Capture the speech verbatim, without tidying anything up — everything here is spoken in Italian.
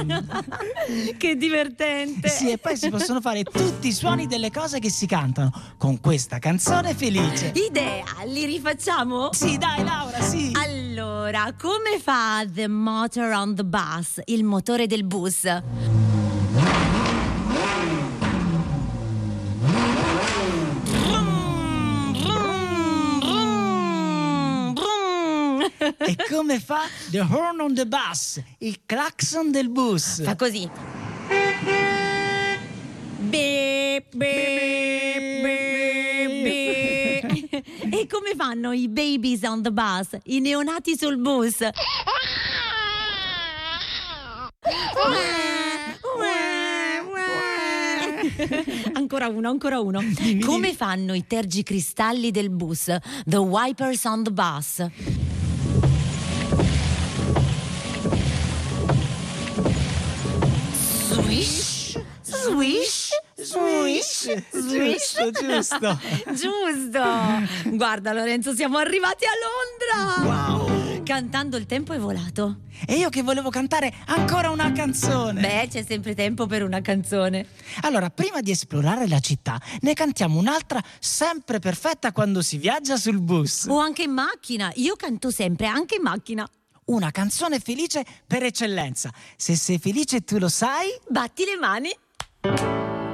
Che divertente. Sì, e poi si possono fare tutti i suoni delle cose che si cantano con questa canzone felice. Idea, li rifacciamo? Sì, dai Laura, sì. Allora, come fa The Motor on the Bus, il motore del bus? E come fa The Horn on the Bus, il clacson del bus? Fa così. Beep, beep, beep, beep. E come fanno i babies on the bus, i neonati sul bus? Ancora uno, ancora uno. Come fanno i tergicristalli del bus, the wipers on the bus? Swish, swish, swish, swish. Giusto, giusto. Giusto. Guarda Lorenzo, siamo arrivati a Londra. Wow. Cantando il tempo è volato. E io che volevo cantare ancora una canzone. Beh, c'è sempre tempo per una canzone. Allora, prima di esplorare la città, ne cantiamo un'altra sempre perfetta quando si viaggia sul bus. O anche in macchina. Io canto sempre, anche in macchina. Una canzone felice per eccellenza. Se sei felice tu lo sai, batti le mani.